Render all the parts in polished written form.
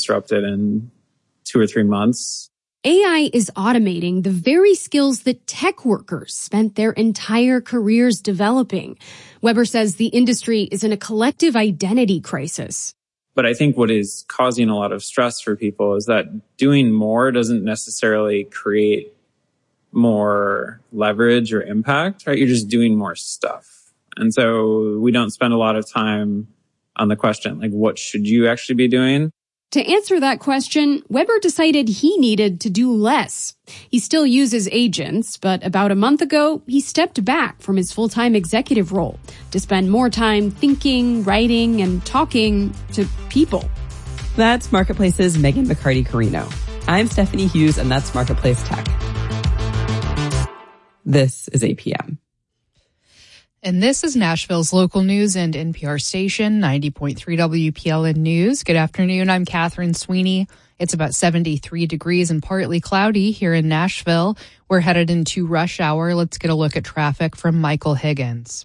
disrupted in 2 or 3 months. AI is automating the very skills that tech workers spent their entire careers developing. Weber says the industry is in a collective identity crisis. But I think what is causing a lot of stress for people is that doing more doesn't necessarily create more leverage or impact, right? You're just doing more stuff. And so we don't spend a lot of time on the question, like, what should you actually be doing? To answer that question, Weber decided he needed to do less. He still uses agents, but about a month ago, he stepped back from his full-time executive role to spend more time thinking, writing, and talking to people. That's Marketplace's Megan McCarty-Carino. I'm Stephanie Hughes, and that's Marketplace Tech. This is APM. And this is Nashville's local news and NPR station, 90.3 WPLN News. Good afternoon. I'm Catherine Sweeney. It's about 73 degrees and partly cloudy here in Nashville. We're headed into rush hour. Let's get a look at traffic from Michael Higgins.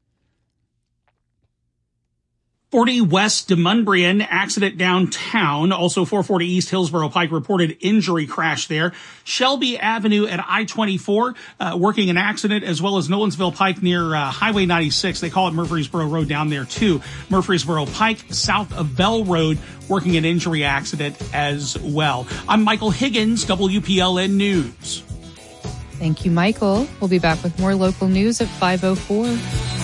40 West Demonbreun, accident downtown. Also 440 East Hillsborough Pike, reported injury crash there. Shelby Avenue at I-24, working an accident, as well as Nolensville Pike near Highway 96. They call it Murfreesboro Road down there too. Murfreesboro Pike, south of Bell Road, working an injury accident as well. I'm Michael Higgins, WPLN News. Thank you, Michael. We'll be back with more local news at 5:04.